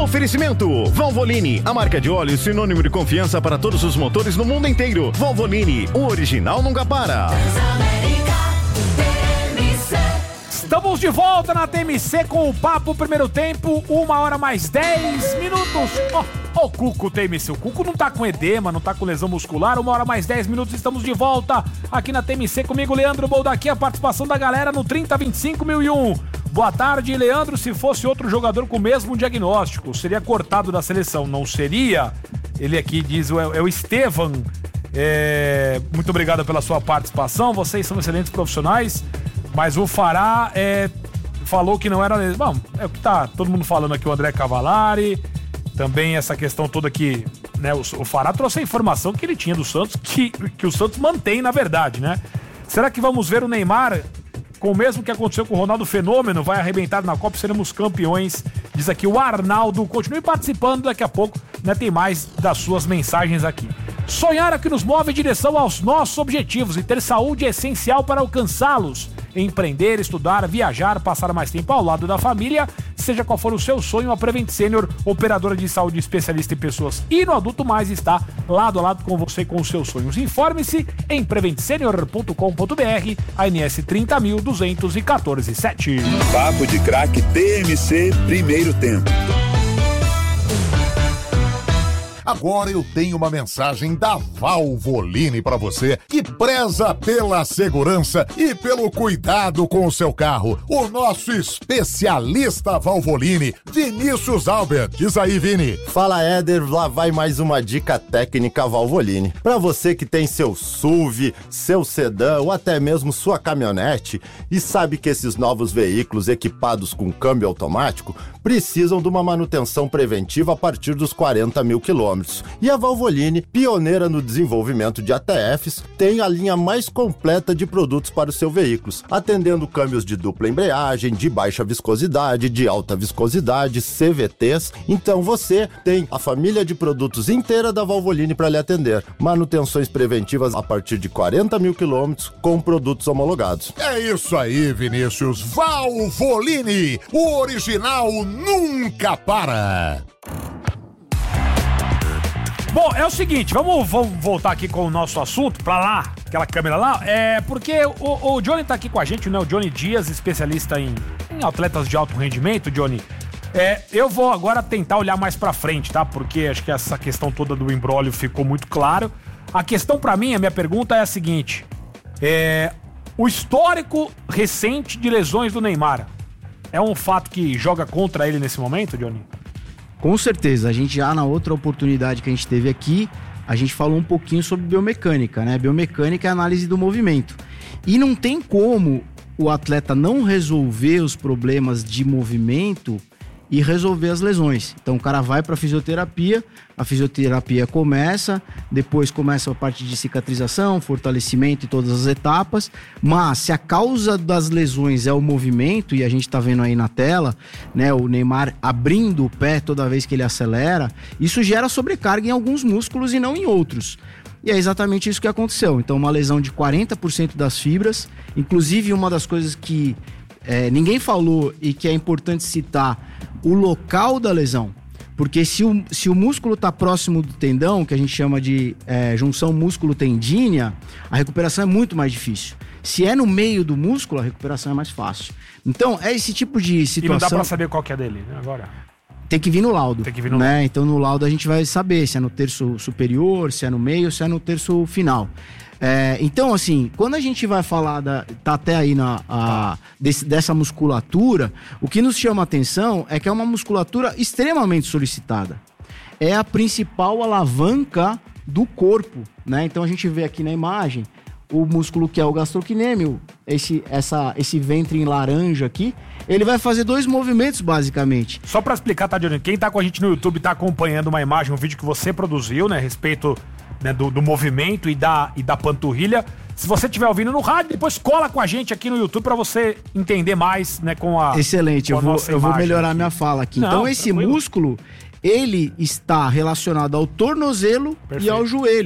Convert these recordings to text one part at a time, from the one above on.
Oferecimento Valvoline, a marca de óleo sinônimo de confiança para todos os motores no mundo inteiro. Valvoline, o original nunca para. Estamos de volta na TMC com o Papo Primeiro Tempo, 1h mais 10 minutos. Ó, o Cuco TMC, o Cuco não tá com edema, não tá com lesão muscular, 1h mais 10 minutos, estamos de volta aqui na TMC comigo, Leandro Boldaqui, a participação da galera no 3025.001. Boa tarde, Leandro. Se fosse outro jogador com o mesmo diagnóstico, seria cortado da seleção? Não seria? Ele aqui diz, é o Estevam. Muito obrigado pela sua participação. Vocês são excelentes profissionais, mas o Fará falou que não era... Bom, é o que tá todo mundo falando aqui, o André Cavalari. Também essa questão toda que, né, o Fará trouxe a informação que ele tinha do Santos, que o Santos mantém, na verdade, né? Será que vamos ver o Neymar... com o mesmo que aconteceu com o Ronaldo Fenômeno, vai arrebentar na Copa, seremos campeões, diz aqui o Arnaldo. Continue participando, daqui a pouco, né, tem mais das suas mensagens aqui. Sonhar é que nos move em direção aos nossos objetivos e ter saúde é essencial para alcançá-los. Empreender, estudar, viajar, passar mais tempo ao lado da família, seja qual for o seu sonho, a Prevent Senior, operadora de saúde especialista em pessoas e no adulto mais, está lado a lado com você com os seus sonhos. Informe-se em preventsenior.com.br, ANS 30.214.7. Papo de Craque TMC Primeiro Tempo. Agora eu tenho uma mensagem da Valvoline para você que preza pela segurança e pelo cuidado com o seu carro. O nosso especialista Valvoline, Vinícius Albert. Diz aí, Vini. Fala, Éder. Lá vai mais uma dica técnica Valvoline. Para você que tem seu SUV, seu sedã ou até mesmo sua caminhonete e sabe que esses novos veículos equipados com câmbio automático precisam de uma manutenção preventiva a partir dos 40 mil quilômetros. E a Valvoline, pioneira no desenvolvimento de ATFs, tem a linha mais completa de produtos para os seus veículos, atendendo câmbios de dupla embreagem, de baixa viscosidade, de alta viscosidade, CVTs. Então você tem a família de produtos inteira da Valvoline para lhe atender. Manutenções preventivas a partir de 40 mil quilômetros com produtos homologados. É isso aí, Vinícius. Valvoline, o original nunca para. Bom, é o seguinte, vamos voltar aqui com o nosso assunto, pra lá, aquela câmera lá, porque o Johnny tá aqui com a gente, né, o Johnny Dias, especialista em atletas de alto rendimento, Johnny. Eu vou agora tentar olhar mais pra frente, tá, porque acho que essa questão toda do imbróglio ficou muito claro. A questão pra mim, a minha pergunta é a seguinte, o histórico recente de lesões do Neymar é um fato que joga contra ele nesse momento, Johnny? Com certeza, a gente já na outra oportunidade que a gente teve aqui, a gente falou um pouquinho sobre biomecânica, né? Biomecânica é a análise do movimento. E não tem como o atleta não resolver os problemas de movimento e resolver as lesões. Então o cara vai para a fisioterapia começa, depois começa a parte de cicatrização, fortalecimento e todas as etapas, mas se a causa das lesões é o movimento, e a gente tá vendo aí na tela, né, o Neymar abrindo o pé toda vez que ele acelera, isso gera sobrecarga em alguns músculos e não em outros. E é exatamente isso que aconteceu. Então uma lesão de 40% das fibras, inclusive uma das coisas que ninguém falou e que é importante citar, o local da lesão. Porque se o músculo está próximo do tendão, que a gente chama de junção músculo-tendínea, a recuperação é muito mais difícil. Se é no meio do músculo, a recuperação é mais fácil. Então, é esse tipo de situação... E não dá para saber qual que é dele, né, agora? Tem que vir no laudo. Tem que vir no laudo. Então, no laudo a gente vai saber se é no terço superior, se é no meio, se é no terço final. Então, assim, quando a gente vai falar tá até aí dessa musculatura, o que nos chama a atenção é que é uma musculatura extremamente solicitada. É a principal alavanca do corpo, né? Então a gente vê aqui na imagem o músculo que é o gastrocnêmio, esse ventre em laranja aqui, ele vai fazer dois movimentos basicamente. Só pra explicar, tá, Johnny? Quem tá com a gente no YouTube tá acompanhando uma imagem, um vídeo que você produziu, né, a respeito, né, do movimento e da panturrilha. Se você estiver ouvindo no rádio, depois cola com a gente aqui no YouTube pra você entender mais, né, com a... Excelente, eu vou melhorar minha fala aqui. Então esse músculo, ele está relacionado ao tornozelo e ao joelho.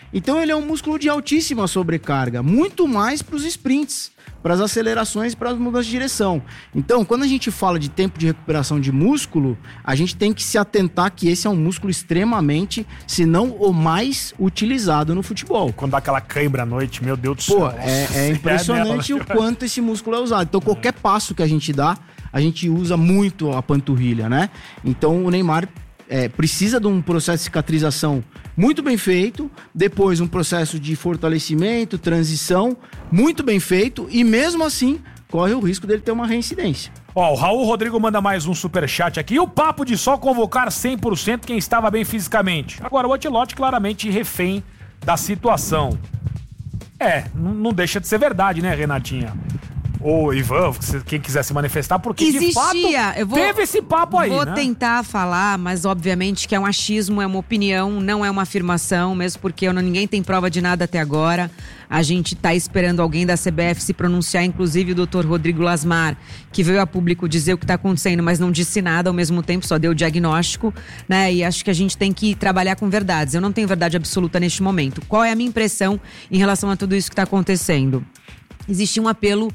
Então ele é um músculo de altíssima sobrecarga, muito mais para os sprints, para as acelerações, para as mudanças de direção. Então, quando a gente fala de tempo de recuperação de músculo, a gente tem que se atentar que esse é um músculo extremamente, se não o mais utilizado no futebol. Quando dá aquela cãibra à noite, meu Deus do céu. Pô, é impressionante o quanto esse músculo é usado. Então, qualquer passo que a gente dá, a gente usa muito a panturrilha, né? Então, o Neymar precisa de um processo de cicatrização muito bem feito, depois um processo de fortalecimento, transição, muito bem feito, e mesmo assim, corre o risco dele ter uma reincidência. Ó, o Raul Rodrigo manda mais um superchat aqui. E o papo de só convocar 100% quem estava bem fisicamente? Agora, o Ancelotti claramente refém da situação. Não deixa de ser verdade, né, Renatinha? Ou Ivan, quem quiser se manifestar, porque existia, de fato teve esse papo aí, Vou né? tentar falar, mas obviamente que é um achismo, é uma opinião, não é uma afirmação, mesmo porque ninguém tem prova de nada até agora. A gente tá esperando alguém da CBF se pronunciar, inclusive o Dr. Rodrigo Lasmar, que veio a público dizer o que tá acontecendo, mas não disse nada ao mesmo tempo, só deu o diagnóstico, né? E acho que a gente tem que trabalhar com verdades. Eu não tenho verdade absoluta neste momento. Qual é a minha impressão em relação a tudo isso que tá acontecendo? Existe um apelo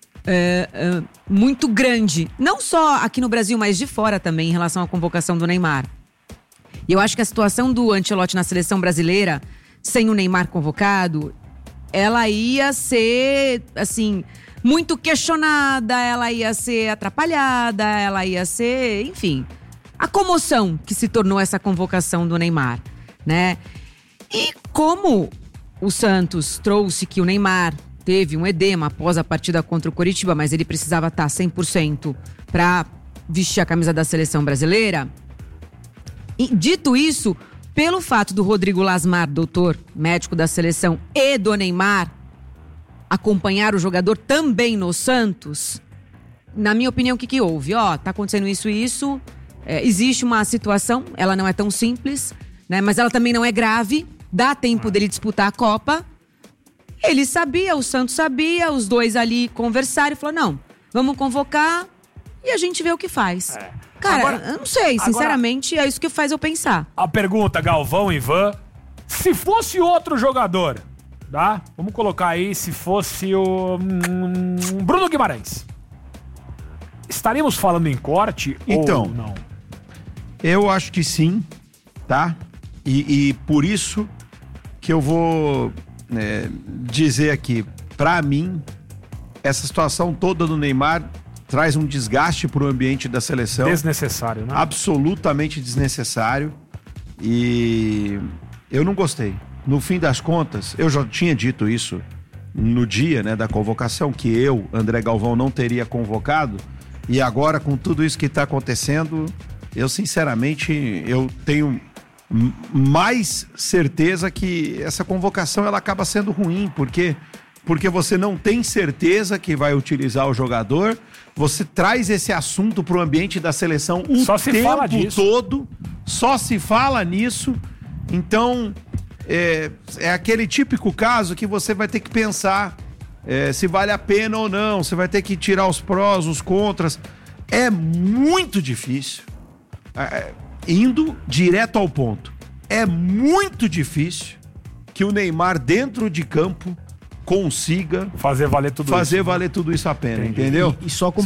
muito grande, não só aqui no Brasil, mas de fora também, em relação à convocação do Neymar. E eu acho que a situação do Ancelotti na seleção brasileira, sem o Neymar convocado, ela ia ser, assim, muito questionada, ela ia ser atrapalhada, ela ia ser, enfim, a comoção que se tornou essa convocação do Neymar, né? E como o Santos trouxe que o Neymar teve um edema após a partida contra o Coritiba, mas ele precisava estar 100% para vestir a camisa da seleção brasileira. E, dito isso, pelo fato do Rodrigo Lasmar, doutor médico da seleção, e do Neymar acompanhar o jogador também no Santos, na minha opinião, o que houve? Tá acontecendo isso e isso, existe uma situação, ela não é tão simples, né, mas ela também não é grave, dá tempo dele disputar a Copa. Ele sabia, o Santos sabia, os dois ali conversaram e falaram, não, vamos convocar e a gente vê o que faz. Cara, agora, eu não sei, sinceramente, é isso que faz eu pensar. A pergunta, Galvão, Ivan, se fosse outro jogador, tá? Vamos colocar aí, se fosse o Bruno Guimarães. Estaríamos falando em corte ou não? Eu acho que sim, tá? E por isso que eu vou dizer aqui, pra mim, essa situação toda do Neymar traz um desgaste pro ambiente da seleção. Desnecessário, né? Absolutamente desnecessário. E eu não gostei. No fim das contas, eu já tinha dito isso no dia, né, da convocação, que eu, André Galvão, não teria convocado. E agora, com tudo isso que tá acontecendo, eu sinceramente, eu tenho mais certeza que essa convocação ela acaba sendo ruim, porque você não tem certeza que vai utilizar o jogador, você traz esse assunto para o ambiente da seleção o tempo todo, só se fala nisso, então é aquele típico caso que você vai ter que pensar se vale a pena ou não, você vai ter que tirar os prós, os contras, é muito difícil. Indo direto ao ponto, é muito difícil que o Neymar dentro de campo consiga fazer valer tudo isso a pena, entendeu? E só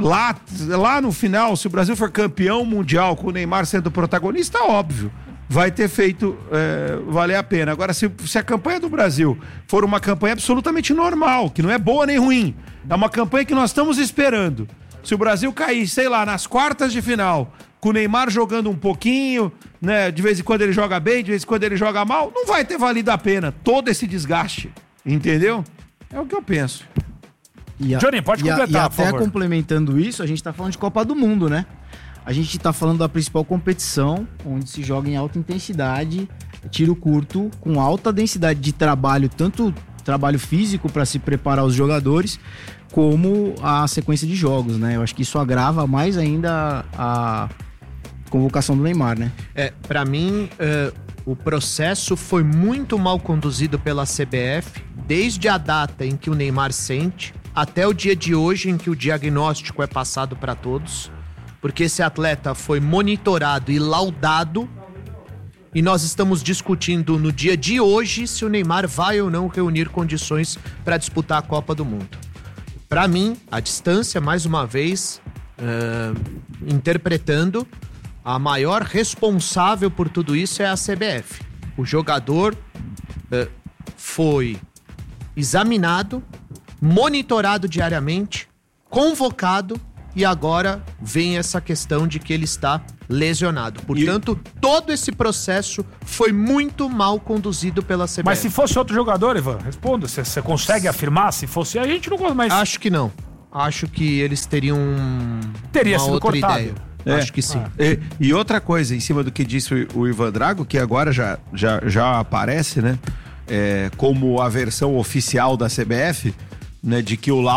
lá no final, se o Brasil for campeão mundial com o Neymar sendo protagonista, óbvio, vai ter feito valer a pena. Agora, se a campanha do Brasil for uma campanha absolutamente normal, que não é boa nem ruim, é uma campanha que nós estamos esperando. Se o Brasil cair, sei lá, nas quartas de final, com o Neymar jogando um pouquinho, né? De vez em quando ele joga bem, de vez em quando ele joga mal, não vai ter valido a pena todo esse desgaste, entendeu? É o que eu penso. Johnny, pode completar, por favor. Até complementando isso, a gente tá falando de Copa do Mundo, né? A gente tá falando da principal competição, onde se joga em alta intensidade, tiro curto, com alta densidade de trabalho, tanto trabalho físico para se preparar os jogadores, como a sequência de jogos, né? Eu acho que isso agrava mais ainda a convocação do Neymar, né? Pra mim, o processo foi muito mal conduzido pela CBF, desde a data em que o Neymar sente, até o dia de hoje em que o diagnóstico é passado para todos, porque esse atleta foi monitorado e laudado e nós estamos discutindo no dia de hoje se o Neymar vai ou não reunir condições para disputar a Copa do Mundo. Para mim, a distância, mais uma vez, interpretando, a maior responsável por tudo isso é a CBF. O jogador foi examinado, monitorado diariamente, convocado, e agora vem essa questão de que ele está lesionado. Portanto, todo esse processo foi muito mal conduzido pela CBF. Mas se fosse outro jogador, Ivan, responda. Você consegue afirmar? Se fosse, a gente não consegue mais. Acho que não. Acho que eles teriam Teria uma sido outra cortado. ideia. Acho que sim. E outra coisa, em cima do que disse o Ivan Drago, que agora já aparece, né? Como a versão oficial da CBF, né? De que o